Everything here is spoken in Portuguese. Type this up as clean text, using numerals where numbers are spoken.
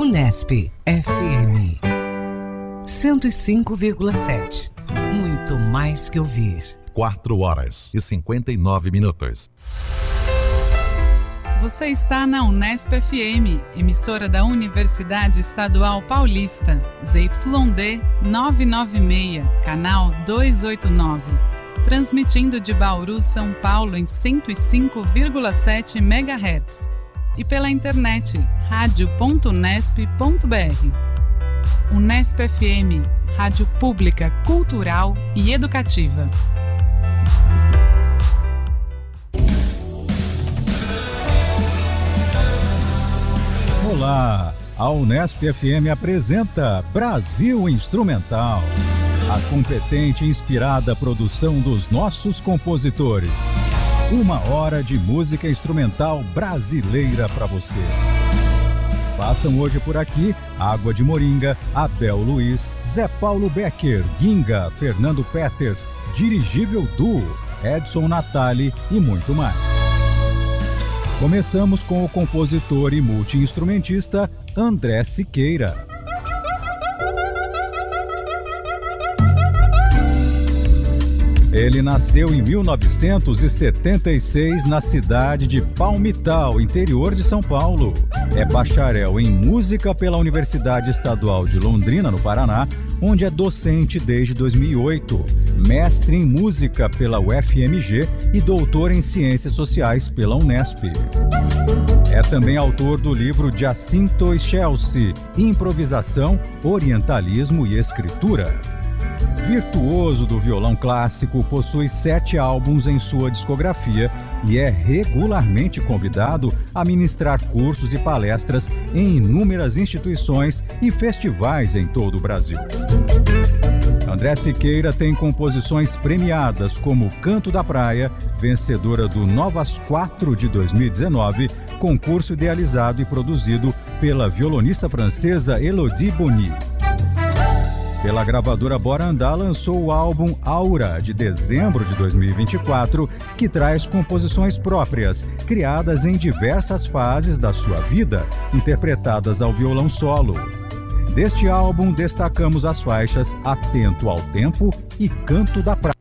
Unesp FM 105,7. Muito mais que ouvir. 4h59. Você está na Unesp FM, emissora da Universidade Estadual Paulista, ZYD 996, canal 289. Transmitindo de Bauru, São Paulo em 105,7 MHz. E pela internet, radio.unesp.br. Unesp FM, rádio pública, cultural e educativa. Olá, a Unesp FM apresenta Brasil Instrumental, a competente e inspirada produção dos nossos compositores. 1 hora de música instrumental brasileira para você. Passam hoje por aqui Água de Moringa, Abel Luiz, Zé Paulo Becker, Ginga, Fernando Peters, Dirigível Duo, Edson Natali e muito mais. Começamos com o compositor e multi-instrumentista André Siqueira. Ele nasceu em 1976 na cidade de Palmital, interior de São Paulo. É bacharel em música pela Universidade Estadual de Londrina, no Paraná, onde é docente desde 2008, mestre em música pela UFMG e doutor em ciências sociais pela Unesp. É também autor do livro Jacinto e Chelsea, Improvisação, Orientalismo e Escritura. Virtuoso do violão clássico, possui 7 álbuns em sua discografia e é regularmente convidado a ministrar cursos e palestras em inúmeras instituições e festivais em todo o Brasil. André Siqueira tem composições premiadas como Canto da Praia, vencedora do Novas 4 de 2019, concurso idealizado e produzido pela violonista francesa Elodie Boni. Pela gravadora Bora Andar, lançou o álbum Aura, de dezembro de 2024, que traz composições próprias, criadas em diversas fases da sua vida, interpretadas ao violão solo. Deste álbum, destacamos as faixas Atento ao Tempo e Canto da Praia.